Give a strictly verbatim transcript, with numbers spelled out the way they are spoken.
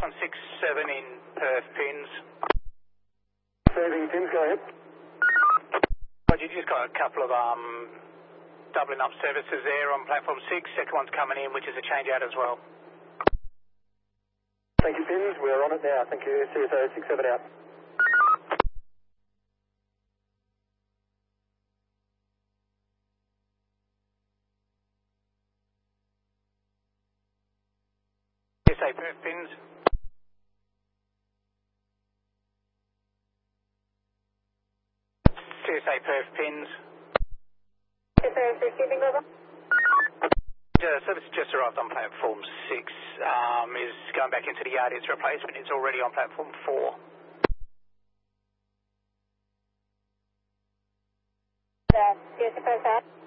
one six seven in Perth, pins. Serving pins, go ahead. Roger, you just got a couple of um, doubling up services there on platform six. Second one's coming in, which is a change out as well. Thank you, pins. We're on it now. Thank you. C S O six seven out. C S A Perth, pins. C S A Perth, pins. C S A receiving over. Uh, service just arrived on platform six. Um, is going back into the yard. Its replacement is already on platform four. Uh, C S A Perth out.